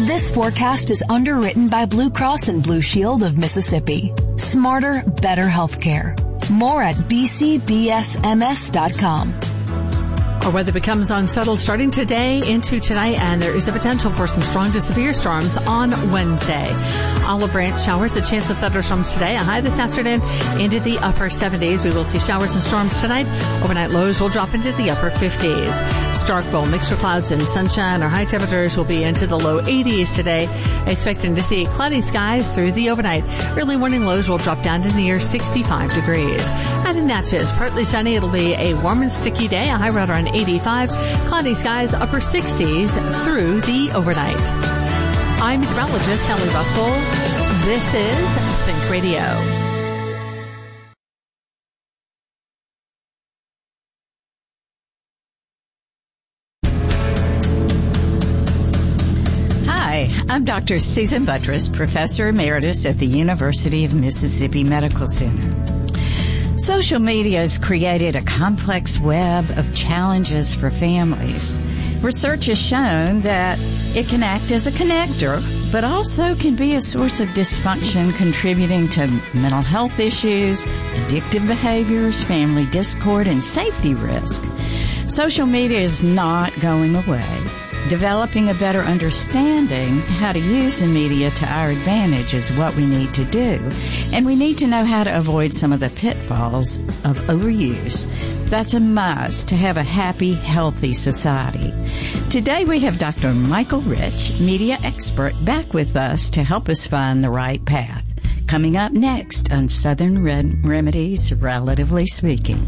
This forecast is underwritten by Blue Cross and Blue Shield of Mississippi. Smarter, better healthcare. More at bcbsms.com. Our weather becomes unsettled starting today into tonight, and there is the potential for some strong to severe storms on Wednesday. Olive Branch showers, a chance of thunderstorms today, a high this afternoon into the upper 70s. We will see showers and storms tonight. Overnight lows will drop into the upper 50s. Starkville, mixed with clouds and sunshine. Our high temperatures will be into the low 80s today. Expecting to see cloudy skies through the overnight. Early morning lows will drop down to near 65 degrees. And in Natchez, partly sunny. It'll be a warm and sticky day, a high right around 85, cloudy skies, upper 60s through the overnight. I'm meteorologist Sally Russell. This is Think Radio. Hi, I'm Dr. Susan Buttress, Professor Emeritus at the University of Mississippi Medical Center. Social media has created a complex web of challenges for families. Research has shown that it can act as a connector, but also can be a source of dysfunction, contributing to mental health issues, addictive behaviors, family discord, and safety risk. Social media is not going away. Developing a better understanding how to use the media to our advantage is what we need to do. And we need to know how to avoid some of the pitfalls of overuse. That's a must to have a happy, healthy society. Today we have Dr. Michael Rich, media expert, back with us to help us find the right path. Coming up next on Southern Remedies, Relatively Speaking.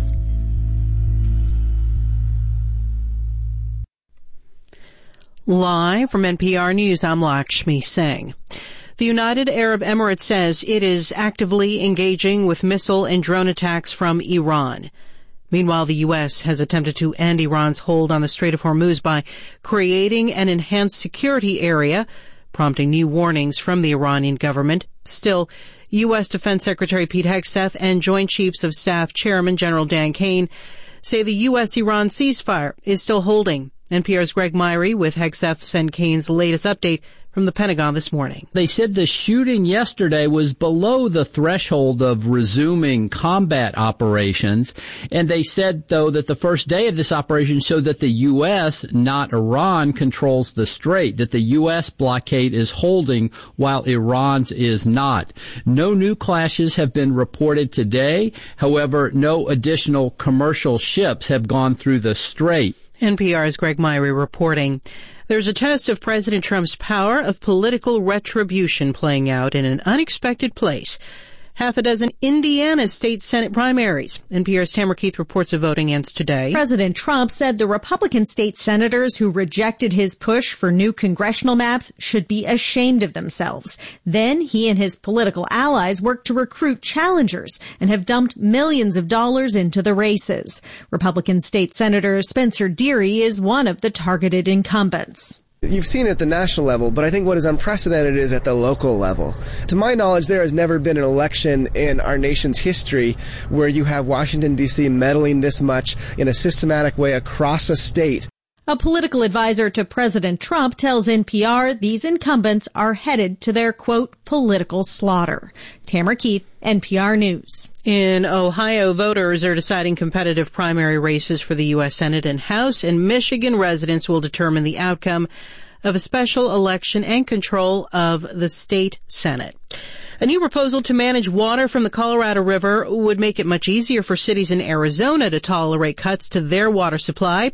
Live from NPR News, I'm Lakshmi Singh. The United Arab Emirates says it is actively engaging with missile and drone attacks from Iran. Meanwhile, the U.S. has attempted to end Iran's hold on the Strait of Hormuz by creating an enhanced security area, prompting new warnings from the Iranian government. Still, U.S. Defense Secretary Pete Hegseth and Joint Chiefs of Staff Chairman General Dan Kane say the U.S.-Iran ceasefire is still holding. NPR's Greg Myrie with Hegseth's and Kane's latest update from the Pentagon this morning. They said the shooting yesterday was below the threshold of resuming combat operations. And they said, though, that the first day of this operation showed that the U.S., not Iran, controls the strait, that the U.S. blockade is holding while Iran's is not. No new clashes have been reported today. However, no additional commercial ships have gone through the strait. NPR's Greg Myrie reporting. There's a test of President Trump's power of political retribution playing out in an unexpected place. Half a dozen Indiana state Senate primaries. NPR's Tamara Keith reports a voting ends today. President Trump said the Republican state senators who rejected his push for new congressional maps should be ashamed of themselves. Then he and his political allies worked to recruit challengers and have dumped millions of dollars into the races. Republican state Senator Spencer Deery is one of the targeted incumbents. You've seen it at the national level, but I think what is unprecedented is at the local level. To my knowledge, there has never been an election in our nation's history where you have Washington, D.C. meddling this much in a systematic way across a state. A political advisor to President Trump tells NPR these incumbents are headed to their, quote, political slaughter. Tamara Keith, NPR News. In Ohio, voters are deciding competitive primary races for the U.S. Senate and House, and Michigan residents will determine the outcome of a special election and control of the state Senate. A new proposal to manage water from the Colorado River would make it much easier for cities in Arizona to tolerate cuts to their water supply.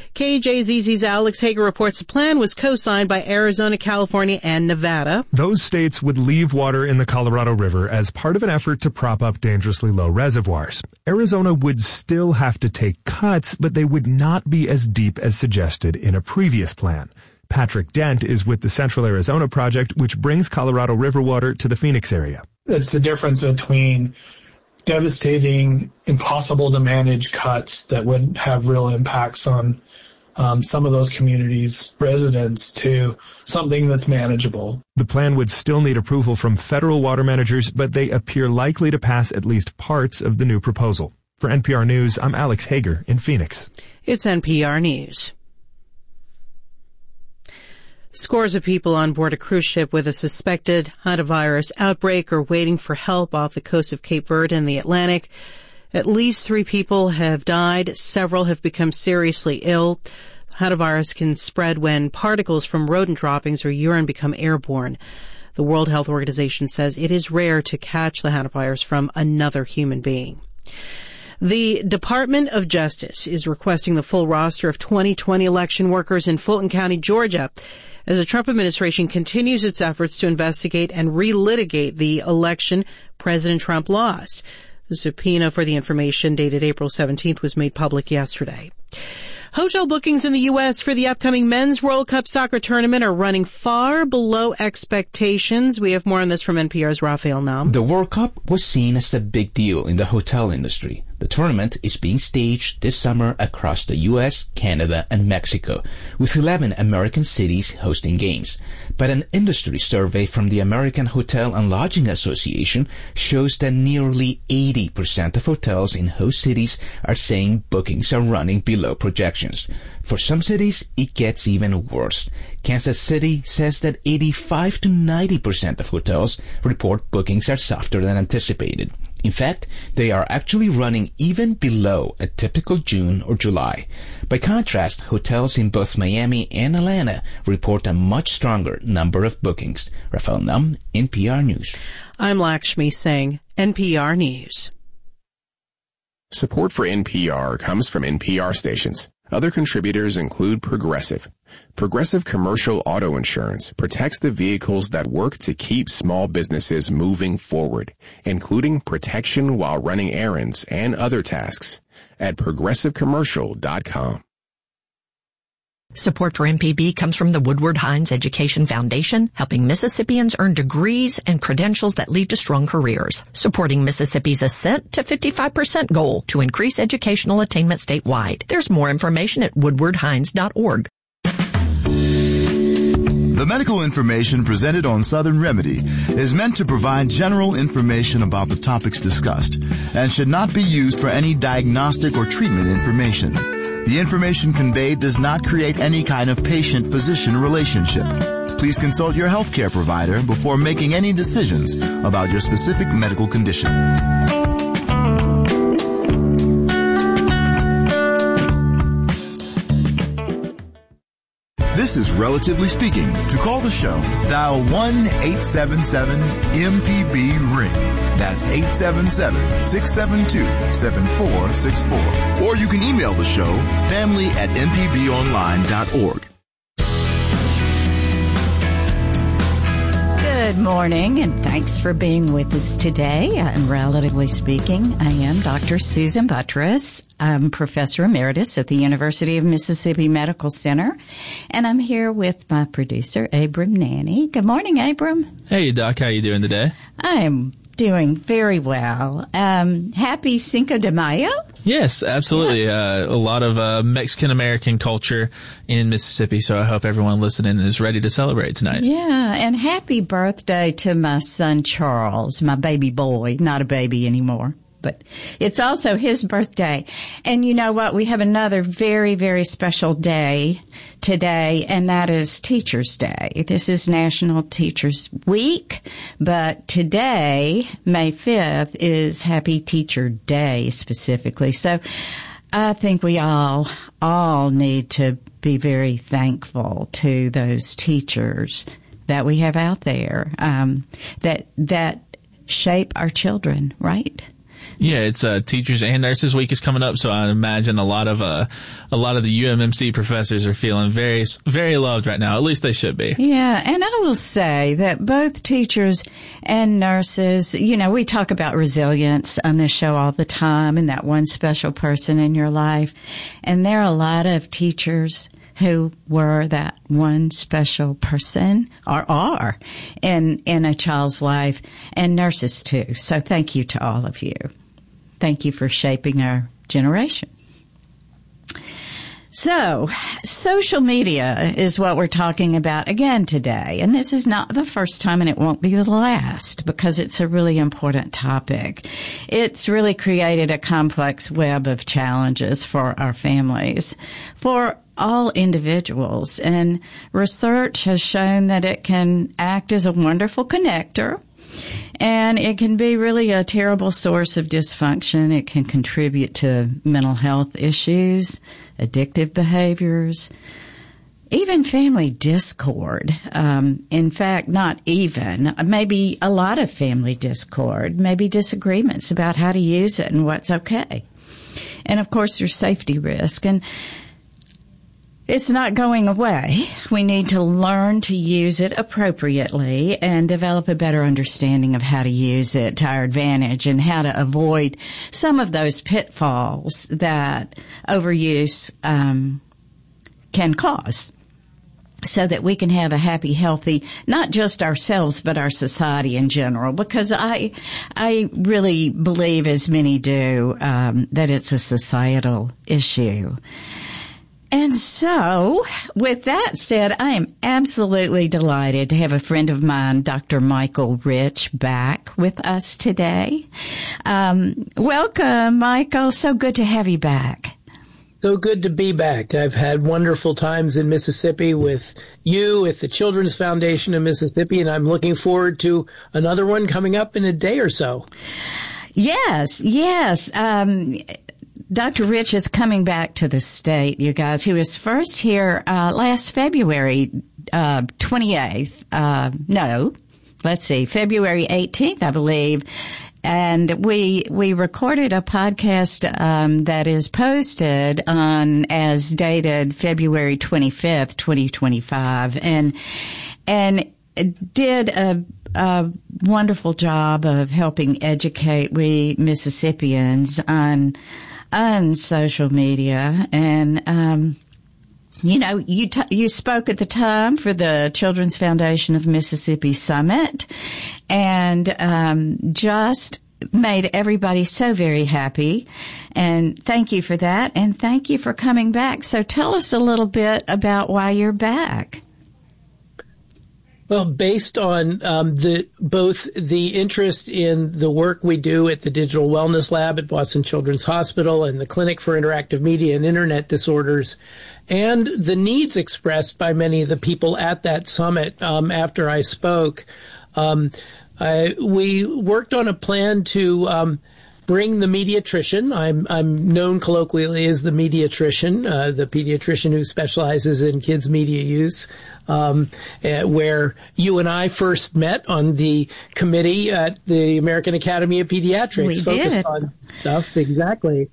KJZZ's Alex Hager reports the plan was co-signed by Arizona, California, and Nevada. Those states would leave water in the Colorado River as part of an effort to prop up dangerously low reservoirs. Arizona would still have to take cuts, but they would not be as deep as suggested in a previous plan. Patrick Dent is with the Central Arizona Project, which brings Colorado River water to the Phoenix area. It's the difference between devastating, impossible to manage cuts that would have real impacts on some of those communities' residents to something that's manageable. The plan would still need approval from federal water managers, but they appear likely to pass at least parts of the new proposal. For NPR News, I'm Alex Hager in Phoenix. It's NPR News. Scores of people on board a cruise ship with a suspected hantavirus outbreak are waiting for help off the coast of Cape Verde in the Atlantic. At least 3 people have died. Several have become seriously ill. Hantavirus can spread when particles from rodent droppings or urine become airborne. The World Health Organization says it is rare to catch the hantavirus from another human being. The Department of Justice is requesting the full roster of 2020 election workers in Fulton County, Georgia, as the Trump administration continues its efforts to investigate and relitigate the election President Trump lost. The subpoena for the information dated April 17th was made public yesterday. Hotel bookings in the U.S. for the upcoming Men's World Cup soccer tournament are running far below expectations. We have more on this from NPR's Raphael Naum. The World Cup was seen as a big deal in the hotel industry. The tournament is being staged this summer across the U.S., Canada, and Mexico, with 11 American cities hosting games. But an industry survey from the American Hotel and Lodging Association shows that nearly 80% of hotels in host cities are saying bookings are running below projections. For some cities, it gets even worse. Kansas City says that 85 to 90% of hotels report bookings are softer than anticipated. In fact, they are actually running even below a typical June or July. By contrast, hotels in both Miami and Atlanta report a much stronger number of bookings. Raphael Naum, NPR News. I'm Lakshmi Singh, NPR News. Support for NPR comes from NPR stations. Other contributors include Progressive. Progressive Commercial Auto Insurance protects the vehicles that work to keep small businesses moving forward, including protection while running errands and other tasks at progressivecommercial.com. Support for MPB comes from the Woodward Hines Education Foundation, helping Mississippians earn degrees and credentials that lead to strong careers, supporting Mississippi's ascent to 55% goal to increase educational attainment statewide. There's more information at woodwardhines.org. The medical information presented on Southern Remedy is meant to provide general information about the topics discussed and should not be used for any diagnostic or treatment information. The information conveyed does not create any kind of patient-physician relationship. Please consult your healthcare provider before making any decisions about your specific medical condition. This is Relatively Speaking. To call the show, dial 1-877-MPB-RING. That's 877-672-7464. Or you can email the show, family@mpbonline.org. Good morning, and thanks for being with us today. I'm Relatively Speaking. I am Dr. Susan Buttross. I'm Professor Emeritus at the University of Mississippi Medical Center, and I'm here with my producer, Abram Nanny. Good morning, Abram. Hey, Doc. How you doing today? I'm doing very well. Happy Cinco de Mayo? Yes, absolutely. Yeah. A lot of Mexican-American culture in Mississippi, so I hope everyone listening is ready to celebrate tonight. Yeah, and happy birthday to my son Charles, my baby boy, not a baby anymore. But it's also his birthday. And you know what? We have another very, very special day today, and that is Teachers Day. This is National Teachers Week, but today, May 5th, is Happy Teacher Day specifically. So I think we all need to be very thankful to those teachers that we have out there, that shape our children, right? Yeah, it's Teachers and Nurses Week is coming up, so I imagine a lot of the UMMC professors are feeling very, very loved right now. At least they should be. Yeah, and I will say that both teachers and nurses, you know, we talk about resilience on this show all the time, and that one special person in your life, and there are a lot of teachers who were that one special person, or are, in a child's life, and nurses too. So thank you to all of you. Thank you for shaping our generation. So, social media is what we're talking about again today. And this is not the first time, and it won't be the last, because it's a really important topic. It's really created a complex web of challenges for our families. For all individuals. And research has shown that it can act as a wonderful connector. And it can be really a terrible source of dysfunction. It can contribute to mental health issues, addictive behaviors, even family discord. In fact, not even, maybe a lot of family discord, maybe disagreements about how to use it and what's okay. And of course, there's safety risk. And it's not going away. We need to learn to use it appropriately and develop a better understanding of how to use it to our advantage and how to avoid some of those pitfalls that overuse can cause, so that we can have a happy, healthy, not just ourselves, but our society in general. Because I really believe, as many do, that it's a societal issue. And so, with that said, I am absolutely delighted to have a friend of mine, Dr. Michael Rich, back with us today. Welcome, Michael. So good to have you back. So good to be back. I've had wonderful times in Mississippi with you, with the Children's Foundation of Mississippi, and I'm looking forward to another one coming up in a day or so. Yes. Dr. Rich is coming back to the state, you guys. He was first here last February 28th. February 18th, I believe. And we recorded a podcast that is posted on as dated February 25th, 2025, and did a wonderful job of helping educate we Mississippians on social media. And you spoke at the time for the Children's Foundation of Mississippi Summit, and just made everybody so very happy. And thank you for that, and thank you for coming back. So tell us a little bit about why you're back. Well, based on both the interest in the work we do at the Digital Wellness Lab at Boston Children's Hospital and the Clinic for Interactive Media and Internet Disorders, and the needs expressed by many of the people at that summit after I spoke, we worked on a plan to bring the mediatrician. I'm known colloquially as the mediatrician, the pediatrician who specializes in kids' media use, where you and I first met on the committee at the American Academy of Pediatrics. We focused did. On stuff, exactly.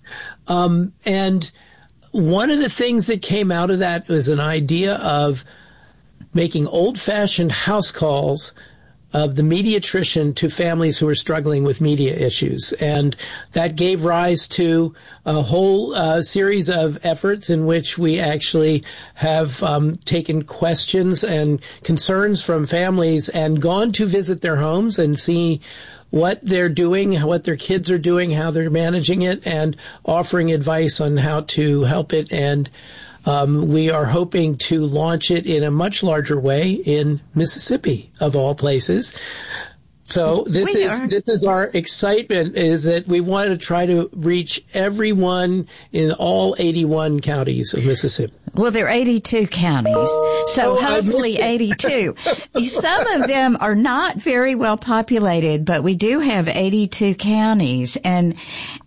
And one of the things that came out of that was an idea of making old-fashioned house calls of the mediatrician to families who are struggling with media issues. And that gave rise to a whole series of efforts in which we actually have taken questions and concerns from families and gone to visit their homes and see what they're doing, what their kids are doing, how they're managing it, and offering advice on how to help it. And we are hoping to launch it in a much larger way in Mississippi, of all places. So this is our excitement, is that we want to try to reach everyone in all 81 counties of Mississippi. Well, there are 82 counties, so hopefully 82. Some of them are not very well populated, but we do have 82 counties, and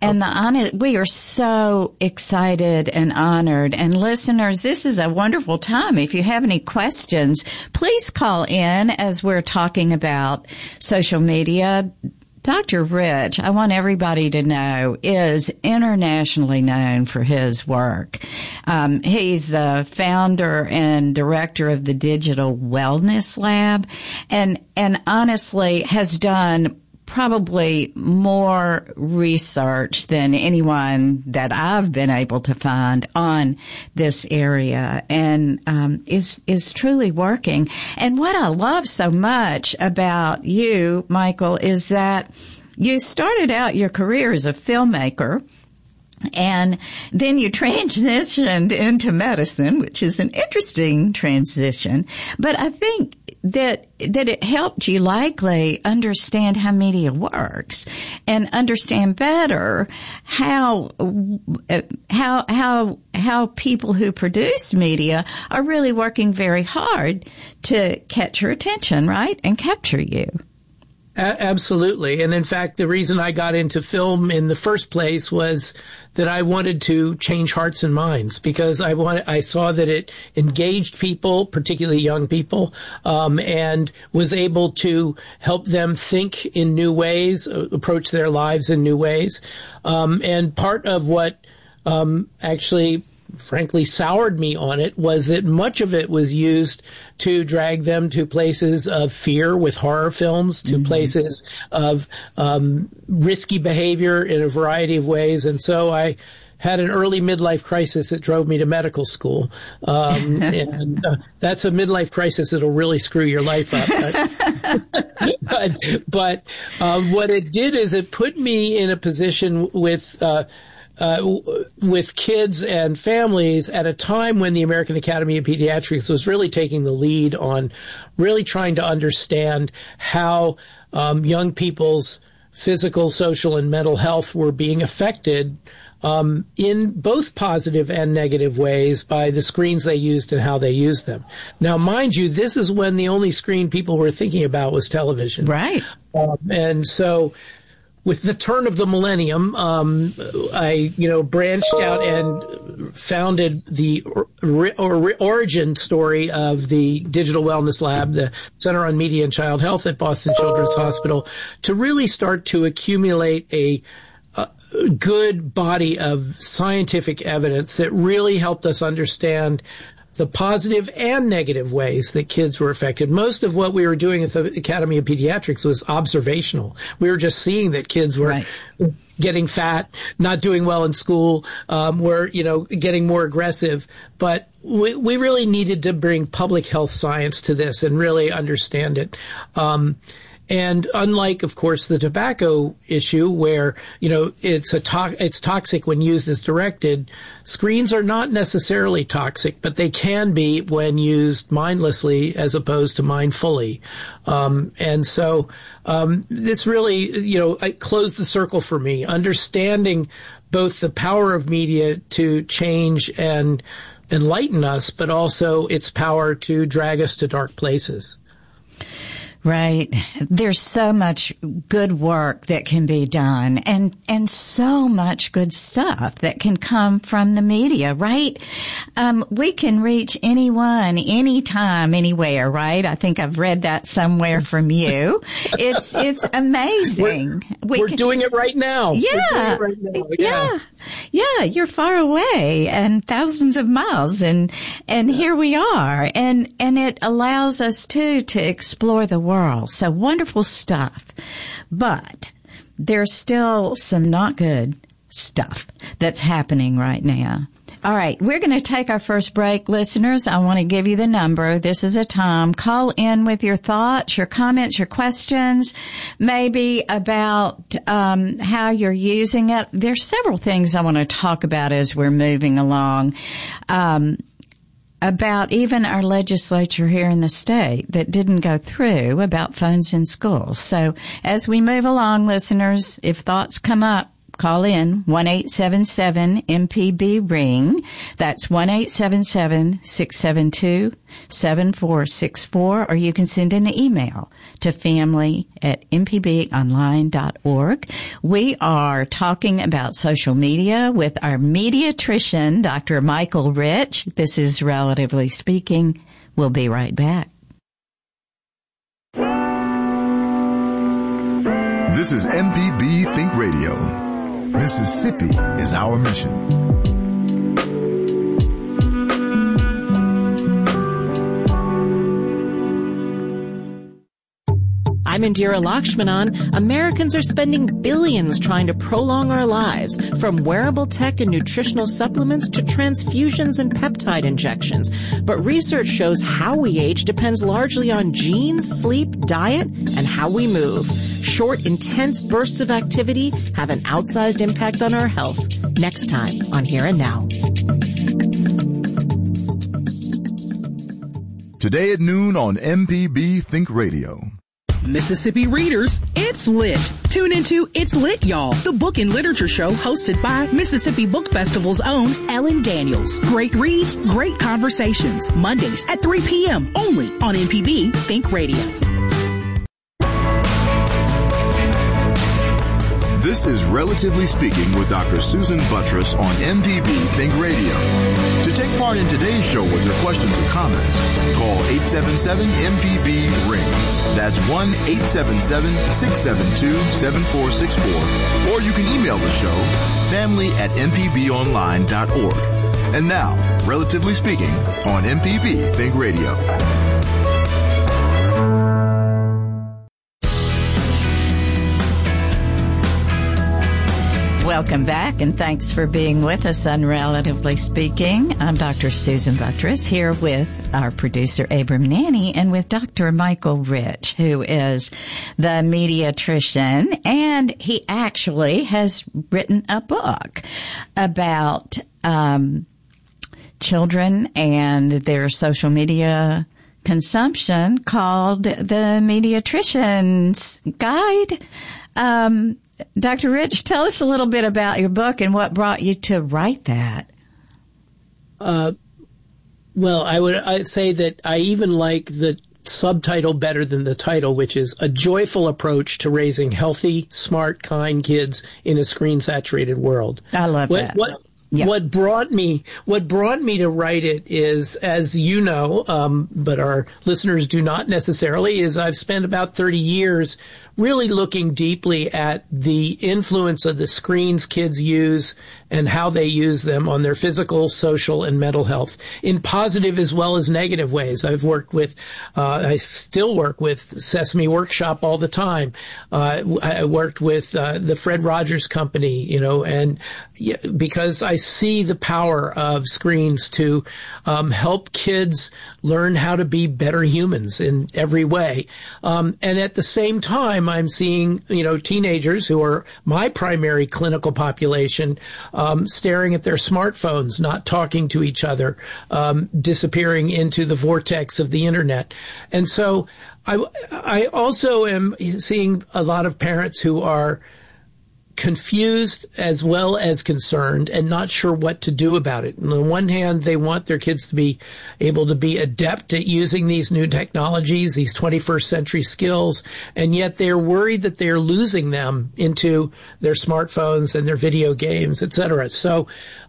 we are so excited and honored. And listeners, this is a wonderful time. If you have any questions, please call in as we're talking about social media. Dr. Rich, I want everybody to know, is internationally known for his work. He's the founder and director of the Digital Wellness Lab, and honestly has done probably more research than anyone that I've been able to find on this area, and is truly working. And what I love so much about you, Michael, is that you started out your career as a filmmaker, and then you transitioned into medicine, which is an interesting transition. But I think that it helped you likely understand how media works and understand better how people who produce media are really working very hard to catch your attention, right? And capture you. Absolutely. And in fact, the reason I got into film in the first place was that I wanted to change hearts and minds, because I saw that it engaged people, particularly young people, and was able to help them think in new ways, approach their lives in new ways. And part of what, actually, frankly, soured me on it was that much of it was used to drag them to places of fear with horror films, to places of risky behavior in a variety of ways. And so I had an early midlife crisis that drove me to medical school. And that's a midlife crisis that'll really screw your life up. But what it did is it put me in a position with kids and families at a time when the American Academy of Pediatrics was really taking the lead on really trying to understand how young people's physical, social, and mental health were being affected in both positive and negative ways by the screens they used and how they used them. Now, mind you, this is when the only screen people were thinking about was television. Right. And so with the turn of the millennium, I, branched out and founded the origin story of the Digital Wellness Lab, the Center on Media and Child Health at Boston Children's Hospital, to really start to accumulate a good body of scientific evidence that really helped us understand the positive and negative ways that kids were affected. Most of what we were doing at the Academy of Pediatrics was observational. We were just seeing that kids were getting fat, not doing well in school, were, getting more aggressive. But we really needed to bring public health science to this and really understand it. And unlike, of course, the tobacco issue where, it's toxic when used as directed, screens are not necessarily toxic, but they can be when used mindlessly as opposed to mindfully. And so, this really, it closed the circle for me, understanding both the power of media to change and enlighten us, but also its power to drag us to dark places. Right. There's so much good work that can be done and so much good stuff that can come from the media, right? We can reach anyone, anytime, anywhere, right? I think I've read that somewhere from you. It's amazing. We're doing it right now. Yeah. Yeah. You're far away and thousands of miles and here we are. And it allows us to explore the world. So wonderful stuff. But there's still some not good stuff that's happening right now. All right. We're going to take our first break. Listeners, I want to give you the number. This is a time. Call in with your thoughts, your comments, your questions, maybe about how you're using it. There's several things I want to talk about as we're moving along. About even our legislature here in the state that didn't go through about phones in schools. So as we move along, listeners, if thoughts come up, call in 1-877-MPB-RING. That's 1-877-672-7464. Or you can send an email to family@mpbonline.org. We are talking about social media with our mediatrician, Dr. Michael Rich. This is Relatively Speaking. We'll be right back. This is MPB Think Radio. Mississippi is our mission. I'm Indira Lakshmanan. Americans are spending billions trying to prolong our lives, from wearable tech and nutritional supplements to transfusions and peptide injections. But research shows how we age depends largely on genes, sleep, diet, and how we move. Short, intense bursts of activity have an outsized impact on our health. Next time on Here and Now. Today at noon on MPB Think Radio. Mississippi readers, it's lit. Tune into It's Lit, Y'all, the book and literature show hosted by Mississippi Book Festival's own Ellen Daniels. Great reads, great conversations. Mondays at 3 p.m. only on MPB Think Radio. This is Relatively Speaking with Dr. Susan Buttross on MPB Think Radio. To take part in today's show with your questions or comments, call 877-MPB-RING. That's 1-877-672-7464. Or you can email the show, family@mpbonline.org. And now, Relatively Speaking on MPB Think Radio. Welcome back, and thanks for being with us on Relatively Speaking. I'm Dr. Susan Buttross here with our producer, Abram Nanny, and with Dr. Michael Rich, who is the mediatrician, and he actually has written a book about children and their social media consumption called The Mediatrician's Guide. Dr. Rich, tell us a little bit about your book and what brought you to write that. Well, I'd say that I even like the subtitle better than the title, which is A Joyful Approach to Raising Healthy, Smart, Kind Kids in a Screen-Saturated World. I love that. What brought me to write it is, as you know, but our listeners do not necessarily, is I've spent about 30 years really looking deeply at the influence of the screens kids use and how they use them on their physical, social, and mental health in positive as well as negative ways. I've worked with, I still work with Sesame Workshop all the time. I worked with the Fred Rogers Company, and because I see the power of screens to help kids learn how to be better humans in every way. And at the same time, I'm seeing, teenagers who are my primary clinical population, staring at their smartphones, not talking to each other, disappearing into the vortex of the internet. And so I also am seeing a lot of parents who are confused as well as concerned and not sure what to do about it. On the one hand, they want their kids to be able to be adept at using these new technologies, these 21st century skills, and yet they're worried that they're losing them into their smartphones and their video games, etc. So,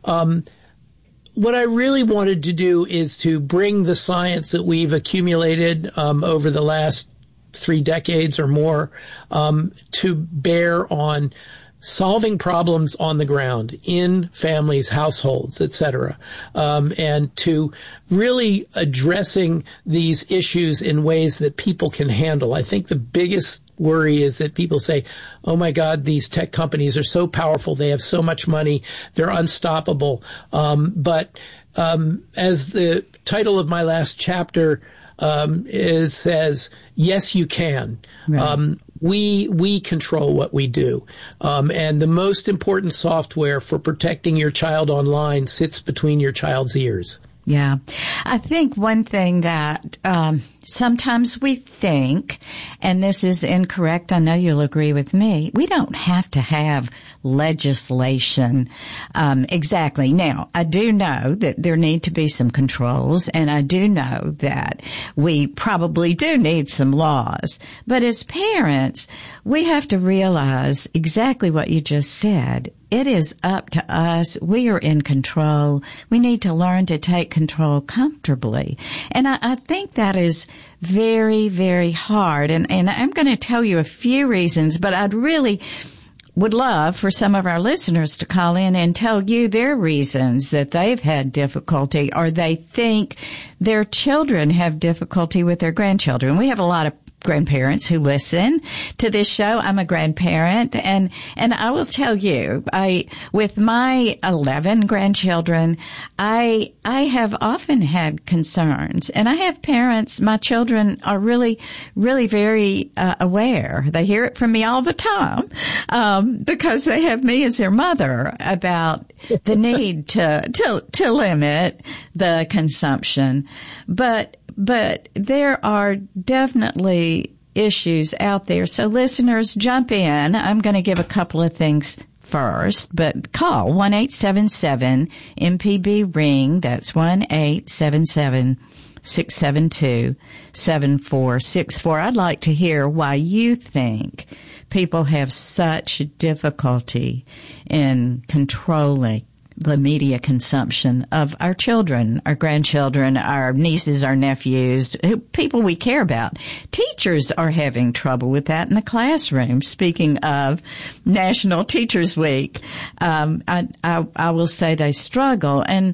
what I really wanted to do is to bring the science that we've accumulated over the last 3 decades or more to bear on solving problems on the ground in families, households, etc., and to really addressing these issues in ways that people can handle. I think the biggest worry is that people say, oh my God, these tech companies are so powerful, they have so much money, they're unstoppable. But as the title of my last chapter says, yes, you can. Right. We control what we do. And the most important software for protecting your child online sits between your child's ears. Yeah. I think one thing that sometimes we think, and this is incorrect, I know you'll agree with me, we don't have to have legislation exactly. Now, I do know that there need to be some controls, and I do know that we probably do need some laws. But as parents, we have to realize exactly what you just said. It is up to us. We are in control. We need to learn to take control comfortably. And I think that is very, very hard. And I'm going to tell you a few reasons, but I'd really would love for some of our listeners to call in and tell you their reasons that they've had difficulty or they think their children have difficulty with their grandchildren. We have a lot of grandparents who listen to this show. I'm a grandparent, and I will tell you, with my 11 grandchildren, I have often had concerns, and I have parents. My children are really, really very aware. They hear it from me all the time because they have me as their mother about the need to limit the consumption. But But there are definitely issues out there. So listeners, jump in. I'm going to give a couple of things first, but call 1-877-MPB-RING. That's 1-877-672-7464. I'd like to hear why you think people have such difficulty in controlling the media consumption of our children, our grandchildren, our nieces, our nephews, people we care about. Teachers are having trouble with that in the classroom. Speaking of National Teachers Week, I will say they struggle. And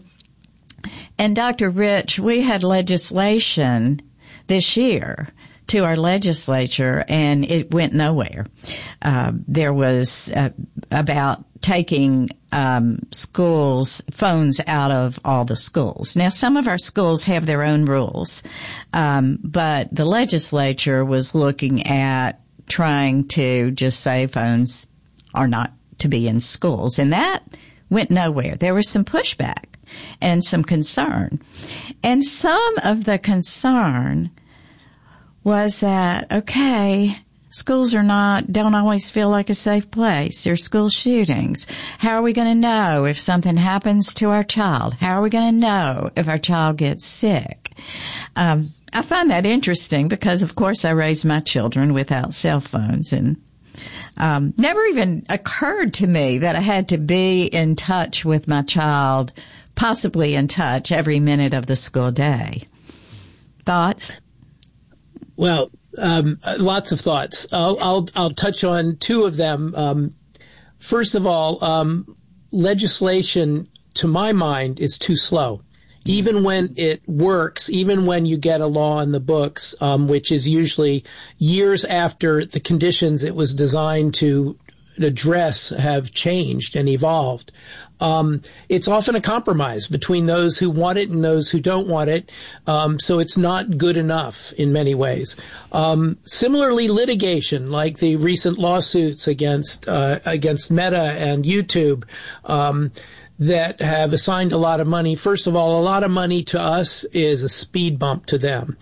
Dr. Rich, we had legislation this year to our legislature, and it went nowhere. There was about taking schools' phones out of all the schools. Now, some of our schools have their own rules, but the legislature was looking at trying to just say phones are not to be in schools, and that went nowhere. There was some pushback and some concern. And some of the concern was that, okay, schools don't always feel like a safe place. There's school shootings. How are we going to know if something happens to our child? How are we going to know if our child gets sick? I find that interesting because, of course, I raised my children without cell phones, and never even occurred to me that I had to be in touch with my child, possibly in touch every minute of the school day. Thoughts? Well, lots of thoughts. I'll touch on two of them. First of all, legislation, to my mind, is too slow. Even when it works, even when you get a law in the books, which is usually years after the conditions it was designed to address have changed and evolved. It's often a compromise between those who want it and those who don't want it. So it's not good enough in many ways. Similarly, litigation, like the recent lawsuits against Meta and YouTube, that have assigned a lot of money. First of all, a lot of money to us is a speed bump to them.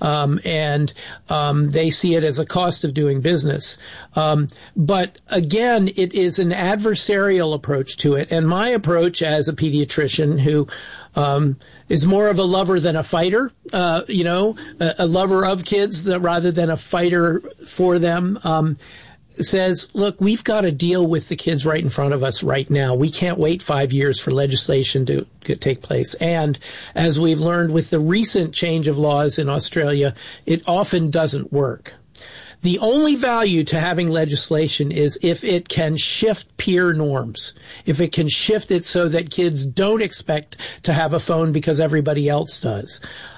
They see it as a cost of doing business. But again, it is an adversarial approach to it. And my approach as a pediatrician who is more of a lover than a fighter, a lover of kids rather than a fighter for them, says, look, we've got to deal with the kids right in front of us right now. We can't wait 5 years for legislation to take place. And as we've learned with the recent change of laws in Australia, it often doesn't work. The only value to having legislation is if it can shift peer norms, if it can shift it so that kids don't expect to have a phone because everybody else does.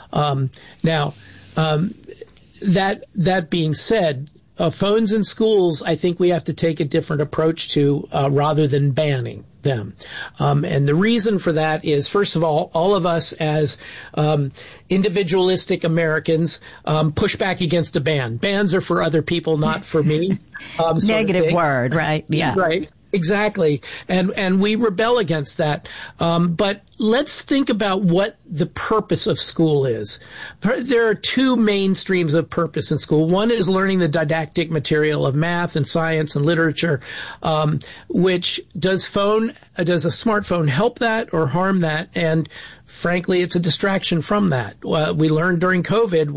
That being said, phones in schools, I think we have to take a different approach to rather than banning them. And the reason for that is, first of all of us as individualistic Americans push back against a ban. Bans are for other people, not for me. Negative word, right? Yeah. Right. Exactly. And we rebel against that. But let's think about what the purpose of school is. There are two main streams of purpose in school. One is learning the didactic material of math and science and literature, which does a smartphone help that or harm that? And frankly, it's a distraction from that. We learned during COVID